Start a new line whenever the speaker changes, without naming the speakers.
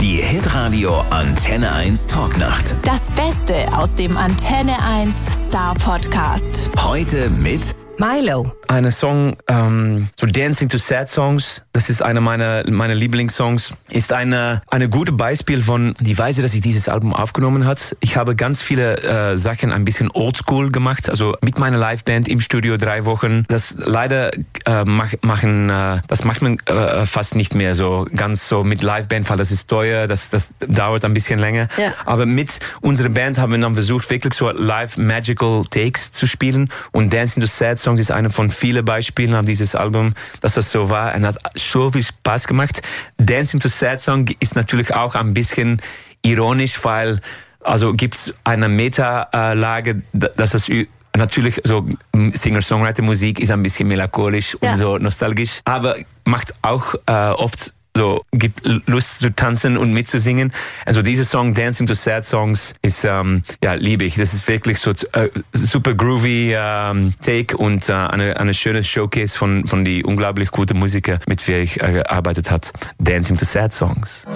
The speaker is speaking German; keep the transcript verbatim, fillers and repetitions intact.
Die Hitradio Antenne eins Talknacht.
Das Beste aus dem Antenne eins Star Podcast.
Heute mit
Milo.
Eine Song, ähm, so Dancing to Sad Songs, das ist einer meiner, meiner Lieblingssongs, ist eine, eine gute Beispiel von die Weise, dass ich dieses Album aufgenommen hat. Ich habe ganz viele äh, Sachen ein bisschen oldschool gemacht, also mit meiner Liveband im Studio drei Wochen. Das leider äh, mach, machen, äh, das macht man äh, fast nicht mehr so ganz so mit Liveband, weil das ist teuer, das, das dauert ein bisschen länger.
Ja.
Aber mit unserer Band haben wir dann versucht, wirklich so live magical Takes zu spielen, und Dancing to Sad Songs ist eine von vielen Beispielen auf dieses Album, dass das so war, und hat schon viel Spaß gemacht. Dancing to Sad Song ist natürlich auch ein bisschen ironisch, weil also gibt's eine Meta-Lage, dass das natürlich so Singer-Songwriter-Musik ist ein bisschen melancholisch
Ja.
und so nostalgisch, aber macht auch äh, oft so, gibt Lust zu tanzen und mitzusingen. Also dieser Song Dancing to Sad Songs ist, ähm, ja, liebe ich. Das ist wirklich so äh, super groovy ähm, Take und äh, eine, eine schöne Showcase von, von die unglaublich guten Musiker, mit der ich äh, gearbeitet hat. Dancing to Sad Songs.